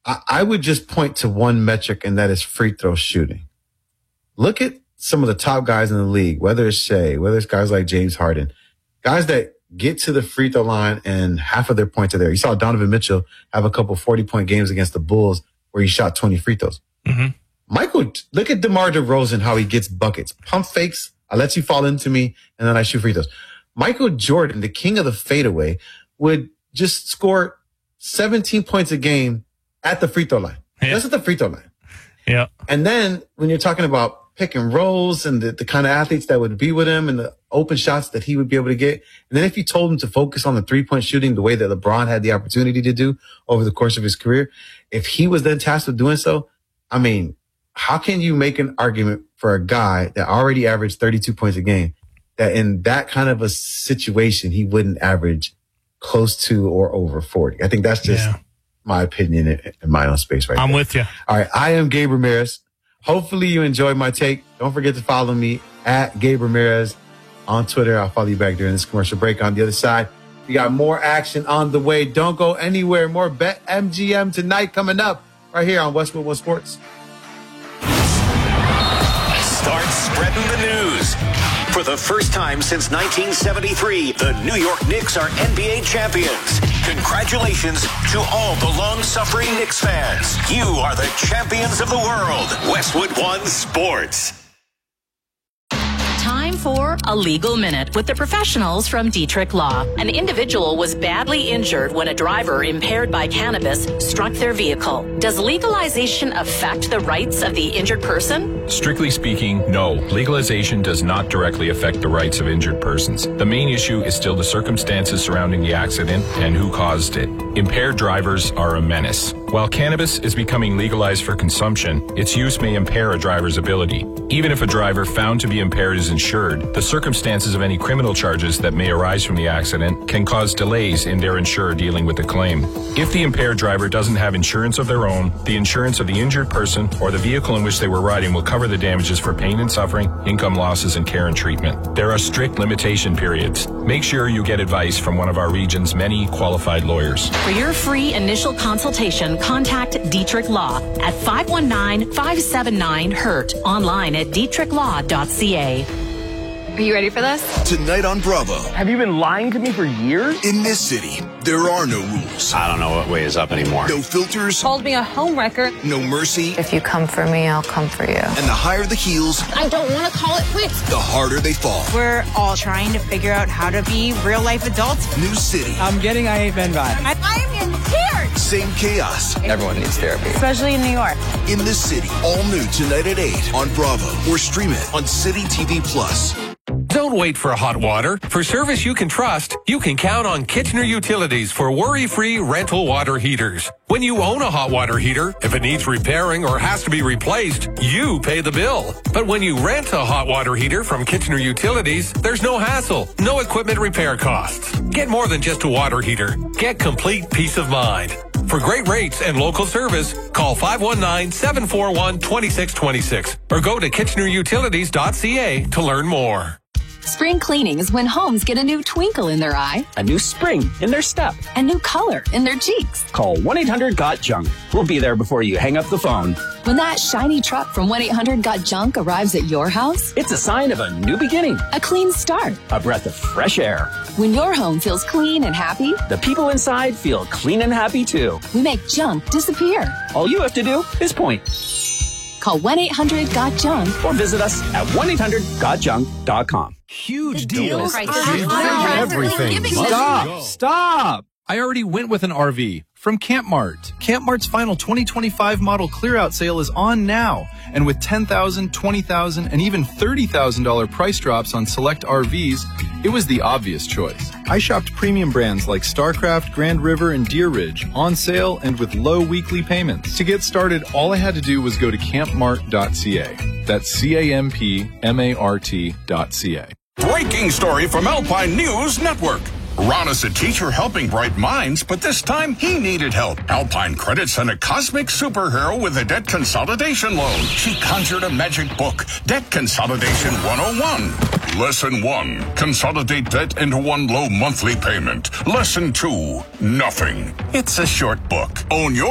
I would just point to one metric, and that is free throw shooting. Look at some of the top guys in the league, whether it's Shea, whether it's guys like James Harden, guys that get to the free throw line and half of their points are there. You saw Donovan Mitchell have a couple 40-point games against the Bulls where he shot 20 free throws. Mm-hmm. Michael, look at DeMar DeRozan, how he gets buckets. Pump fakes, I let you fall into me, and then I shoot free throws. Michael Jordan, the king of the fadeaway, would just score 17 points a game at the free throw line. Yeah. That's at the free throw line. Yeah. And then when you're talking about pick and rolls and the kind of athletes that would be with him and the open shots that he would be able to get. And then if you told him to focus on the 3-point shooting the way that LeBron had the opportunity to do over the course of his career, if he was then tasked with doing so, I mean, how can you make an argument for a guy that already averaged 32 points a game that in that kind of a situation, he wouldn't average close to or over 40? I think that's just my opinion in my own space right now. I'm with you. All right. I am Gabe Ramirez. Hopefully you enjoyed my take. Don't forget to follow me at Gabe Ramirez on Twitter. I'll follow you back during this commercial break. On the other side, we got more action on the way. Don't go anywhere. More BetMGM tonight coming up right here on Westwood One Sports. Start spreading the news. For the first time since 1973, the New York Knicks are NBA champions. Congratulations to all the long-suffering Knicks fans. You are the champions of the world. Westwood One Sports. Time for a legal minute with the professionals from Dietrich Law. An individual was badly injured when a driver impaired by cannabis struck their vehicle. Does legalization affect the rights of the injured person? Strictly speaking, no. Legalization does not directly affect the rights of injured persons. The main issue is still the circumstances surrounding the accident and who caused it. Impaired drivers are a menace. While cannabis is becoming legalized for consumption, its use may impair a driver's ability. Even if a driver found to be impaired is insured, the circumstances of any criminal charges that may arise from the accident can cause delays in their insurer dealing with the claim. If the impaired driver doesn't have insurance of their own, the insurance of the injured person or the vehicle in which they were riding will cover the damages for pain and suffering, income losses, and care and treatment. There are strict limitation periods. Make sure you get advice from one of our region's many qualified lawyers. For your free initial consultation, contact Dietrich Law at 519-579-HURT, online at dietrichlaw.ca. Are you ready for this? Tonight on Bravo. Have you been lying to me for years? In this city, there are no rules. I don't know what way is up anymore. No filters. Called me a homewrecker. No mercy. If you come for me, I'll come for you. And the higher the heels, I don't want to call it quits. the harder they fall. We're all trying to figure out how to be real-life adults. New city. I'm getting I Ain't Been vibes. I'm in tears. Same chaos. Everyone needs therapy. Especially in New York. In this city. All new tonight at 8 on Bravo. Or stream it on City TV Plus. Don't wait for hot water. For service you can trust, you can count on Kitchener Utilities for worry-free rental water heaters. When you own a hot water heater, if it needs repairing or has to be replaced, you pay the bill. But when you rent a hot water heater from Kitchener Utilities, there's no hassle, no equipment repair costs. Get more than just a water heater. Get complete peace of mind. For great rates and local service, call 519-741-2626 or go to kitchenerutilities.ca to learn more. Spring cleaning is when homes get a new twinkle in their eye, A new spring in their step. a new color in their cheeks. Call 1-800-GOT-JUNK. We'll be there before you hang up the phone. When that shiny truck from 1-800-GOT-JUNK arrives at your house, It's a sign of a new beginning, a clean start. a breath of fresh air. When your home feels clean and happy, The people inside feel clean and happy too. we make junk disappear. All you have to do is point Call 1-800-GOT-JUNK. or visit us at 1-800-GOTJUNK.com. Huge deals. Everything. Stop. I already went with an RV from Camp Mart. Camp Mart's final 2025 model clearout sale is on now. And with $10,000, $20,000, and even $30,000 price drops on select RVs, it was the obvious choice. I shopped premium brands like StarCraft, Grand River, and Deer Ridge on sale and with low weekly payments. To get started, all I had to do was go to campmart.ca. That's CAMPMART.ca. Breaking story from Alpine News Network. Ron is a teacher helping bright minds, but this time he needed help. Alpine Credit sent a cosmic superhero with a debt consolidation loan. She conjured a magic book, Debt Consolidation 101. Lesson 1, consolidate debt into one low monthly payment. Lesson 2, nothing. It's a short book. Own your